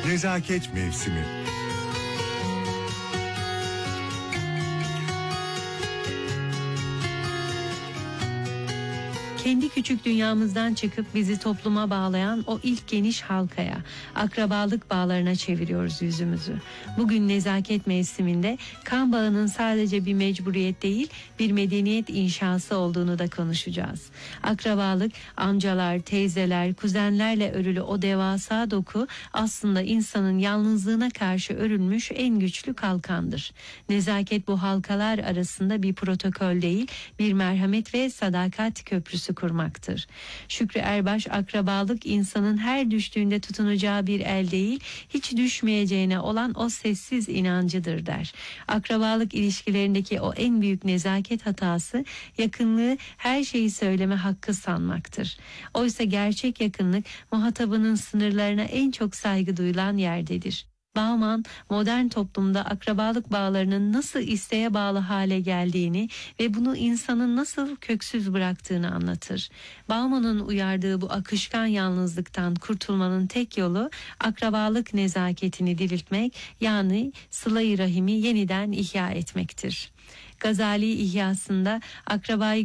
Nezaket mevsimi. Kendi küçük dünyamızdan çıkıp bizi topluma bağlayan o ilk geniş halkaya, akrabalık bağlarına çeviriyoruz yüzümüzü. Bugün nezaket mevsiminde kan bağının sadece bir mecburiyet değil, bir medeniyet inşası olduğunu da konuşacağız. Akrabalık, amcalar, teyzeler, kuzenlerle örülü o devasa doku aslında insanın yalnızlığına karşı örülmüş en güçlü kalkandır. Nezaket bu halkalar arasında bir protokol değil, bir merhamet ve sadakat köprüsü kurmaktır. Şükrü Erbaş, akrabalık insanın her düştüğünde tutunacağı bir el değil, hiç düşmeyeceğine olan o sessiz inancıdır der. Akrabalık ilişkilerindeki o en büyük nezaket hatası yakınlığı her şeyi söyleme hakkı sanmaktır. Oysa gerçek yakınlık muhatabının sınırlarına en çok saygı duyulan yerdedir. Bauman, modern toplumda akrabalık bağlarının nasıl isteğe bağlı hale geldiğini ve bunu insanın nasıl köksüz bıraktığını anlatır. Bauman'ın uyardığı bu akışkan yalnızlıktan kurtulmanın tek yolu akrabalık nezaketini diriltmek, yani sıla-i rahimi yeniden ihya etmektir. Gazali İhyasında akrabayı